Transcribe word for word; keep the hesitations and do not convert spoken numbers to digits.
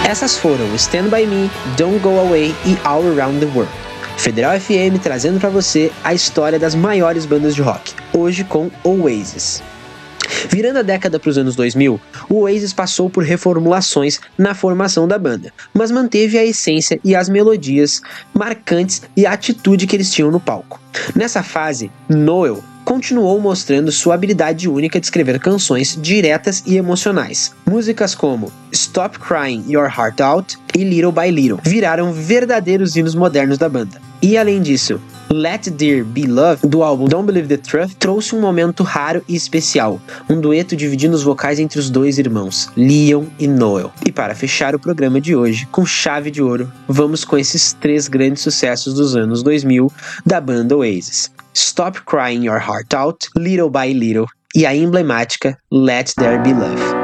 Essas foram Stand By Me, Don't Go Away e All Around the World. Federal F M trazendo para você a história das maiores bandas de rock, hoje com Oasis. Virando a década para os anos dois mil, o Oasis passou por reformulações na formação da banda, mas manteve a essência e as melodias marcantes e a atitude que eles tinham no palco. Nessa fase, Noel continuou mostrando sua habilidade única de escrever canções diretas e emocionais. Músicas como Stop Crying Your Heart Out e Little by Little viraram verdadeiros hinos modernos da banda. E além disso, Let There Be Love, do álbum Don't Believe the Truth, trouxe um momento raro e especial, um dueto dividindo os vocais entre os dois irmãos, Liam e Noel. E para fechar o programa de hoje, com chave de ouro, vamos com esses três grandes sucessos dos anos dois mil da banda Oasis: Stop Crying Your Heart Out, Little by Little e a emblemática Let There Be Love.